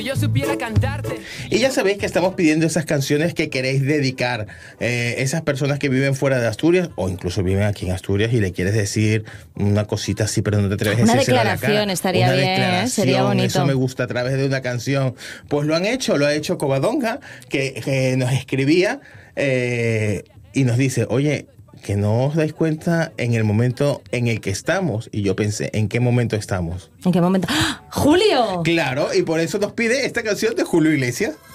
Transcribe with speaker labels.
Speaker 1: Si yo supiera cantarte.
Speaker 2: Y ya sabéis que estamos pidiendo esas canciones que queréis dedicar. Esas personas que viven fuera de Asturias o incluso viven aquí en Asturias y le quieres decir una cosita así, pero no te atreves a decírselo a la cara.
Speaker 3: Una declaración estaría
Speaker 2: Una
Speaker 3: bien,
Speaker 2: declaración,
Speaker 3: sería bonito.
Speaker 2: Eso me gusta a través de una canción. Pues lo han hecho, lo ha hecho Covadonga, que nos escribía y nos dice, oye, que no os dais cuenta en el momento en el que estamos. Y yo pensé, ¿en qué momento estamos?
Speaker 3: ¿En qué momento? ¡Ah! ¡Julio!
Speaker 2: Claro, y por eso nos pide esta canción de Julio Iglesias.